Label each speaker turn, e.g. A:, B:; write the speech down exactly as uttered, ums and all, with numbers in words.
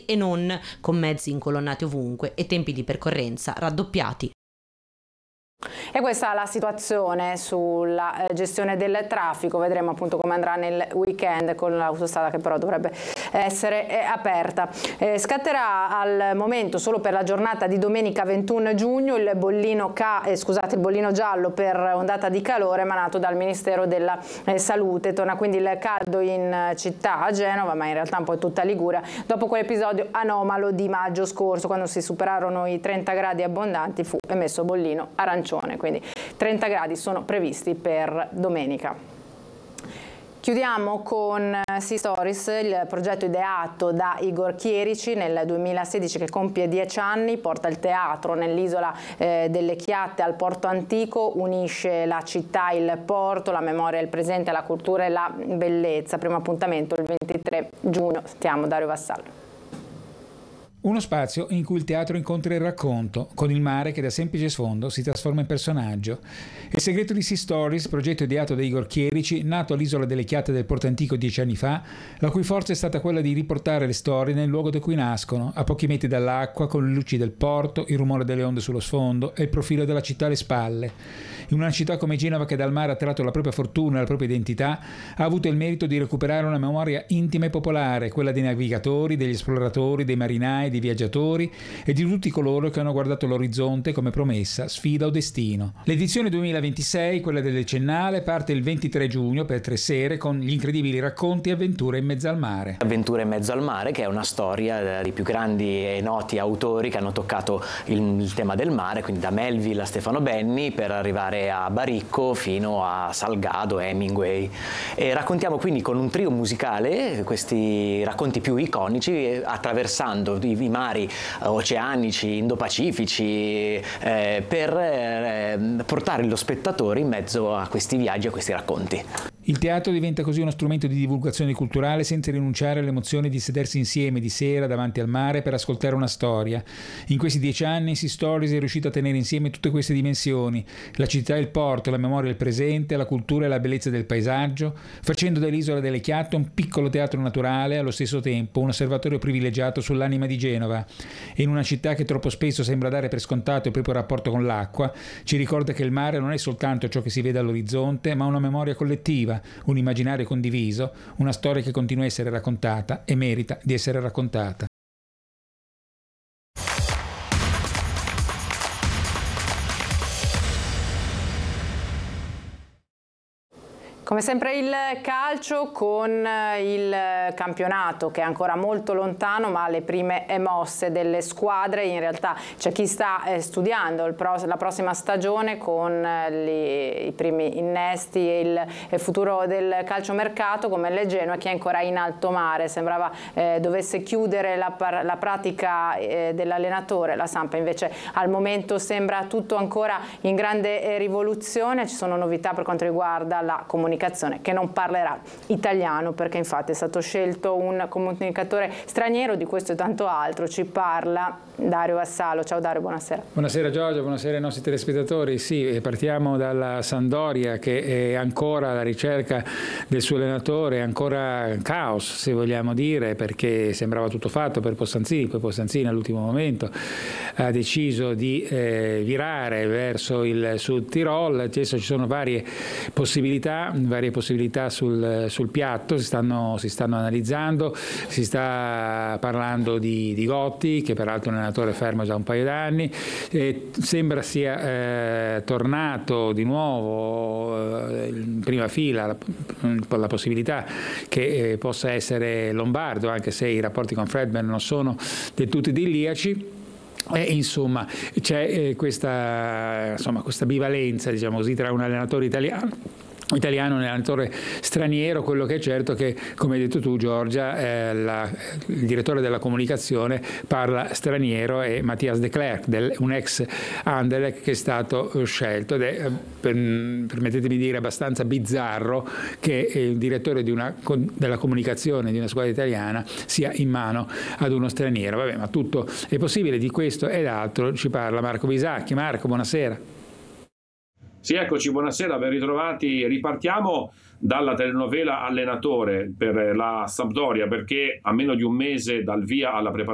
A: e non con mezzi incolonnati ovunque e tempi di percorrenza raddoppiati.
B: E questa è la situazione sulla gestione del traffico. Vedremo appunto come andrà nel weekend con l'autostrada, che però dovrebbe essere aperta. Eh, scatterà al momento solo per la giornata di domenica ventuno giugno il bollino, ca- eh, scusate, il bollino giallo per ondata di calore emanato dal Ministero della eh, Salute. Torna quindi il caldo in città, a Genova, ma in realtà un po' in tutta Liguria, dopo quell'episodio anomalo di maggio scorso, quando si superarono i trenta gradi abbondanti, fu emesso bollino arancione. Quindi trenta gradi sono previsti per domenica. Chiudiamo con Sea Stories, il progetto ideato da Igor Chierici nel duemilasedici, che compie dieci anni, porta il teatro nell'isola eh, delle Chiatte al porto antico, unisce la città, il porto, la memoria, il presente, la cultura e la bellezza. Primo appuntamento il ventitré giugno. Sentiamo Dario Vassallo.
C: Uno spazio in cui il teatro incontra il racconto, con il mare che da semplice sfondo si trasforma in personaggio. Il segreto di Sea Stories, progetto ideato da Igor Chierici, nato all'isola delle Chiatte del Porto Antico dieci anni fa, la cui forza è stata quella di riportare le storie nel luogo da cui nascono, a pochi metri dall'acqua, con le luci del porto, il rumore delle onde sullo sfondo e il profilo della città alle spalle. In una città come Genova, che dal mare ha tratto la propria fortuna e la propria identità, ha avuto il merito di recuperare una memoria intima e popolare, quella dei navigatori, degli esploratori, dei marinai, di viaggiatori e di tutti coloro che hanno guardato l'orizzonte come promessa, sfida o destino. L'edizione duemilaventisei, quella del decennale, parte il ventitré giugno per tre sere con gli incredibili racconti Avventure in mezzo al mare.
D: Avventure in mezzo al mare, che è una storia dei più grandi e noti autori che hanno toccato il, il tema del mare, quindi da Melville a Stefano Benni, per arrivare a Baricco fino a Salgado, Hemingway. E raccontiamo quindi con un trio musicale questi racconti più iconici, attraversando i i mari oceanici, indo-pacifici, eh, per eh, portare lo spettatore in mezzo a questi viaggi, a questi racconti.
C: Il teatro diventa così uno strumento di divulgazione culturale senza rinunciare all'emozione di sedersi insieme di sera davanti al mare per ascoltare una storia. In questi dieci anni Sea Stories è riuscito a tenere insieme tutte queste dimensioni: la città e il porto, la memoria e il presente, la cultura e la bellezza del paesaggio, facendo dell'isola delle Chiatte un piccolo teatro naturale e allo stesso tempo un osservatorio privilegiato sull'anima di Genova. E in una città che troppo spesso sembra dare per scontato il proprio rapporto con l'acqua, ci ricorda che il mare non è soltanto ciò che si vede all'orizzonte, ma una memoria collettiva, un immaginario condiviso, una storia che continua a essere raccontata e merita di essere raccontata.
B: Come sempre il calcio, con il campionato che è ancora molto lontano, ma le prime mosse delle squadre. In realtà c'è chi sta studiando il pro- la prossima stagione con gli, i primi innesti e il, il futuro del calciomercato, come il Genoa, che è ancora in alto mare. Sembrava eh, dovesse chiudere la, par- la pratica eh, dell'allenatore. La Samp invece al momento sembra tutto ancora in grande eh, rivoluzione. Ci sono novità per quanto riguarda la comunicazione, che non parlerà italiano, perché infatti è stato scelto un comunicatore straniero. Di questo e tanto altro ci parla Dario Vassallo. Ciao Dario, buonasera.
C: Buonasera Giorgio, buonasera ai nostri telespettatori. Sì, partiamo dalla Sampdoria, che è ancora alla ricerca del suo allenatore, è ancora caos se vogliamo dire, perché sembrava tutto fatto per Possanzini, poi Possanzini all'ultimo momento ha deciso di eh, virare verso il Sud Tirol. Adesso ci sono varie possibilità, varie possibilità sul, sul piatto, si stanno, si stanno analizzando, si sta parlando di, di Gotti, che peraltro è un allenatore fermo già un paio d'anni, e sembra sia eh, tornato di nuovo eh, in prima fila la, la possibilità che eh, possa essere lombardo, anche se i rapporti con Fredman non sono del tutto idilliaci. E insomma c'è eh, questa, insomma, questa bivalenza, diciamo così, tra un allenatore italiano italiano e un allenatore straniero. Quello che è certo è che, come hai detto tu Giorgia, eh, la, il direttore della comunicazione parla straniero, è Mathias de Klerk, del, un ex Anderlecht che è stato scelto, ed è, per, permettetemi di dire, abbastanza bizzarro che il direttore di una, della comunicazione di una squadra italiana sia in mano ad uno straniero. Vabbè, ma tutto è possibile. Di questo ed altro ci parla Marco Bisacchi. Marco, buonasera.
E: Sì, eccoci, buonasera, ben ritrovati. Ripartiamo dalla telenovela Allenatore per la Sampdoria, perché a meno di un mese dal via alla preparazione